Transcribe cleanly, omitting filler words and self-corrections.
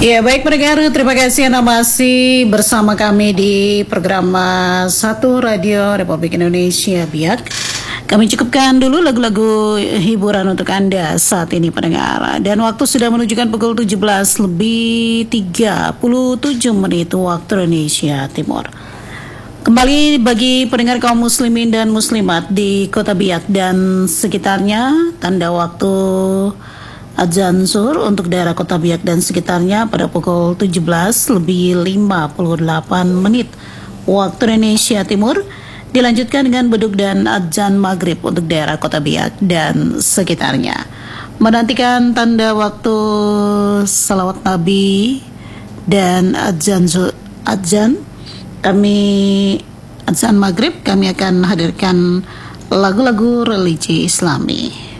Ya, baik pendengar, terima kasih Anda masih bersama kami di program Satu Radio Republik Indonesia Biak. Kami cukupkan dulu lagu-lagu hiburan untuk Anda saat ini pendengar. Dan waktu sudah menunjukkan pukul 17 lebih 37 menit waktu Indonesia Timur. Kembali bagi pendengar kaum muslimin dan muslimat di Kota Biak dan sekitarnya, tanda waktu azan zuhur untuk daerah Kota Biak dan sekitarnya pada pukul 17 lebih 58 menit waktu Indonesia Timur. Dilanjutkan dengan beduk dan azan maghrib untuk daerah Kota Biak dan sekitarnya. Menantikan tanda waktu salawat Nabi dan azan azan maghrib, kami akan hadirkan lagu-lagu religi Islami.